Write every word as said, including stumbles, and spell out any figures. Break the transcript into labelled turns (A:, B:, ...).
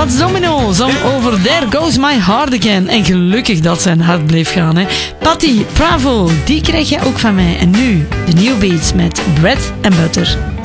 A: Fats Domino zong over There Goes My Heart Again. En gelukkig dat zijn hart bleef gaan. Hè. Patty, bravo, die krijg jij ook van mij. En nu de New Beats met Bread and Butter.